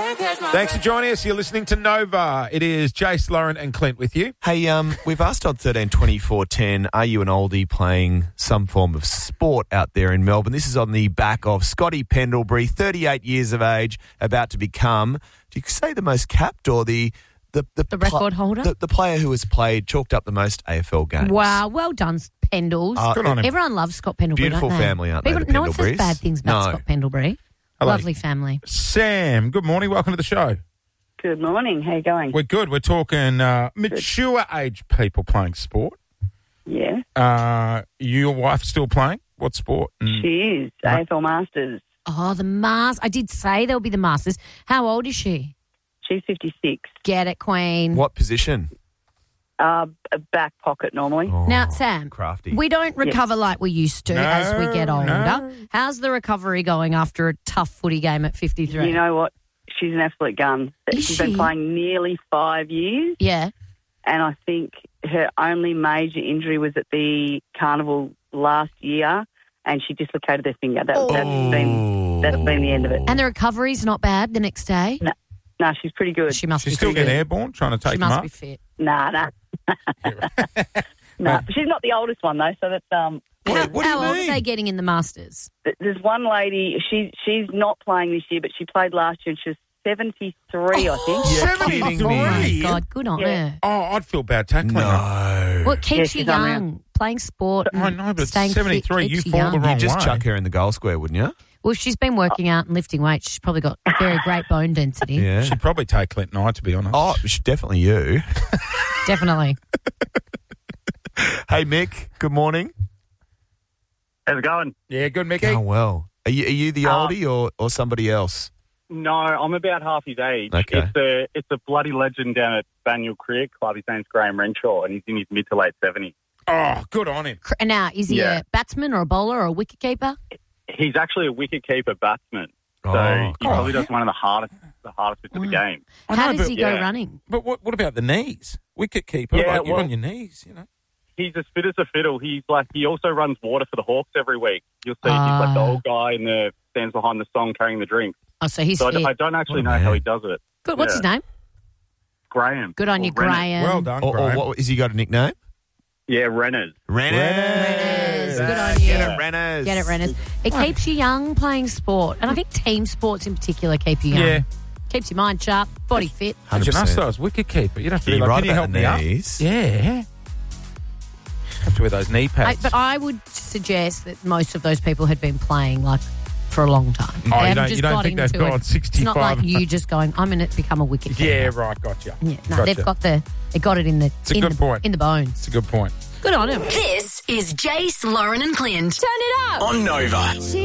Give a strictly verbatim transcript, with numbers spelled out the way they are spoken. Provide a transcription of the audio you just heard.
Thanks for joining us. You're listening to Nova. It is Jace, Lauren and Clint with you. Hey, um, we've asked on thirteen twenty-four ten, are you an oldie playing some form of sport out there in Melbourne? This is on the back of Scotty Pendlebury, thirty-eight years of age, about to become, do you say the most capped or the... The, the, The record holder? The, the player who has played, chalked up the most A F L games. Wow, well done, Pendles. Uh, Good on him. Everyone loves Scott Pendlebury, Beautiful don't they? family, aren't they, People, the no one says Pendleburys? bad things about No. Scott Pendlebury. Hello. Lovely family. Sam, good morning. Welcome to the show. Good morning. How you going? We're good. We're talking uh, mature age people playing sport. Yeah, Uh, your wife still playing? What sport? Mm. she is. Right. A F L Masters. Oh, the Masters. I did say there'll be the Masters. How old is she? She's fifty-six. Get it, Queen. What position? Uh, a back pocket normally. Oh, Now, Sam, crafty. we don't recover like we used to No, as we get older. no. How's the recovery going after a tough footy game at fifty-three? You know what? She's an absolute gun. Is She's she? been playing nearly five years, Yeah. and I think her only major injury was at the carnival last year, and she dislocated her finger. That, That's been that's been the end of it. And the recovery's not bad the next day? No, no she's pretty good. She must She's be still fit. getting airborne, trying to take She them must up. be fit. Nah, nah. nah. She's not the oldest one though, so that's um. How, what do you how old mean? are they getting in the Masters? th- There's one lady. She she's not playing this year, but she played last year, and she was seventy-three, I think. You're kidding Oh, me. my God. Good on Yeah. her. Oh, I'd feel bad tackling her. No. Well, it keeps Yeah, you she's unreal. young. Playing sport. I and know, but staying seventy-three, fit keeps you fall young. the wrong You'd just way. chuck her in the goal square, wouldn't you? Well, if she's been working out and lifting weights, she's probably got very great bone density. Yeah. She'd probably take Clint and I, to be honest. Oh, sh- definitely you. Definitely. Hey, Mick, good morning. How's it going? Yeah, good, Mickey. Oh, well. Are you, are you the Uh, oldie or, or somebody else? No, I'm about half his age. Okay. It's a it's a bloody legend down at Spaniel Career Club. His name's Graham Renshaw, and he's in his mid to late seventies. Oh, good on him. Cr- Now, is he Yeah. a batsman or a bowler or a wicketkeeper? He's actually a wicket-keeper batsman, so Oh, he probably oh, does one of the hardest the hardest bits of the game. I How know, does but- he go yeah. running? But what, what about the knees? Wicket keeper, Yeah, like you're well- on your knees, you know. He's as fit as a fiddle. He's like he also runs water for the Hawks every week. You'll see he's like the Ah. old guy in the stands behind the song carrying the drink. Oh, so he's So I, fit. d- I don't actually What a know how man. he does it. Good. What's his yeah. name? Graham. Good on Or you, Renner. Graham. Well done, Or, or Graham. what, has he got a nickname? Yeah, Renners. Renners. Renners. Good on Get you. it, Renners. Get it, Renners. It keeps you young playing sport. And I think team sports in particular keep you young. Yeah. Keeps your mind sharp, body fit. Imagine us, one hundred percent. though, as wicket keeper. You'd have to You're be like, right can you about help the me up? knees. Yeah. Have to wear those knee I, pads. but I would suggest that most of those people had been playing like for a long time. Oh, They you haven't don't- just you don't got think they've into gone it. It's not like sixty-five? you just going, I'm going to become a wicket keeper. Yeah, right, gotcha. Yeah, no, Gotcha. they've got the they got it in the a in good the, point. in the bones. It's a good point. Good on him. This is Jace, Lauren and Clint. Turn it up. On Nova.